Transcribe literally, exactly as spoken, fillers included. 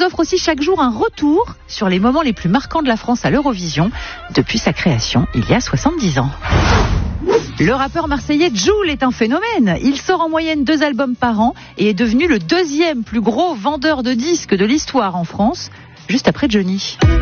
offre aussi chaque jour un retour sur les moments les plus marquants de la France à l'Eurovision depuis sa création il y a soixante-dix ans. Le rappeur marseillais Jul est un phénomène. Il sort en moyenne deux albums par an et est devenu le deuxième plus gros vendeur de disques de l'histoire en France, juste après Johnny.